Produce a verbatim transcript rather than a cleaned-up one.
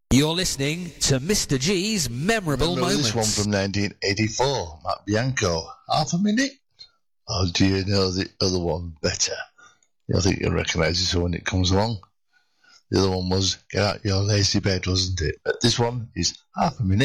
You're listening to Mister G's Memorable Remember Moments. this one from nineteen eighty-four, Matt Bianco. Half a minute? Or do you know the other one better? I think you'll recognise this one when it comes along. The other one was Get Out Your Lazy Bed, wasn't it? But this one is Half a Minute.